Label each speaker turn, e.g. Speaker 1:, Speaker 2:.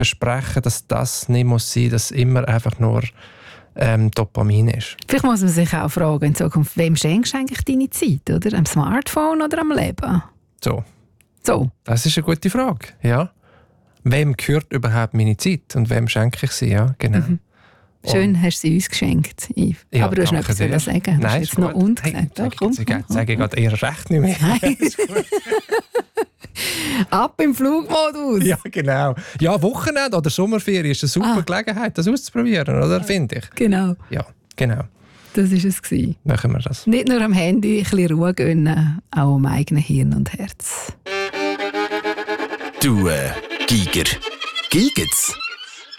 Speaker 1: versprechen, dass das nicht muss sein, dass immer einfach nur Dopamin ist.
Speaker 2: Vielleicht muss man sich auch fragen in Zukunft, wem schenkst du eigentlich deine Zeit? Oder? Am Smartphone oder am Leben?
Speaker 1: So.
Speaker 2: So.
Speaker 1: Das ist eine gute Frage. Ja. Wem gehört überhaupt meine Zeit und wem schenke ich sie? Ja, genau.
Speaker 2: Mhm. Schön hast du sie uns geschenkt, Yves.
Speaker 1: Ja,
Speaker 2: aber du hast noch etwas zu sagen. Du hast jetzt noch und gesagt.
Speaker 1: Sage ich gerade eher recht nicht mehr.
Speaker 2: Nein. Ab im Flugmodus.
Speaker 1: Ja, genau. Ja, Wochenende oder Sommerferien ist eine super Gelegenheit, das auszuprobieren, oder? Finde ich.
Speaker 2: Genau.
Speaker 1: Ja, genau.
Speaker 2: Das war es.
Speaker 1: Machen wir das.
Speaker 2: Nicht nur am Handy ein bisschen Ruhe gönnen, auch am eigenen Hirn und Herz.
Speaker 3: Du, Giger. Giget's?